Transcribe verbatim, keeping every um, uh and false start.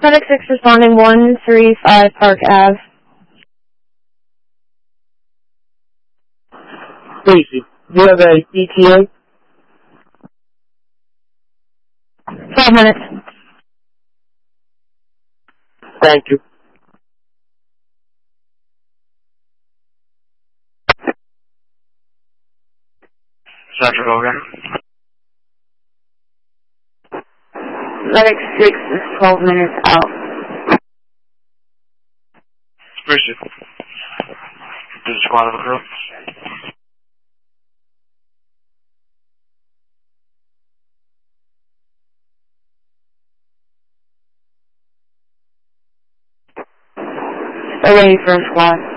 Medic six responding one three five Park Ave. Stacy, do you have a E T A? Twelve minutes. Thank you. Sergeant Hogan. Medic six is twelve minutes out. Appreciate it. This is squad of the crew. Ready for a squad.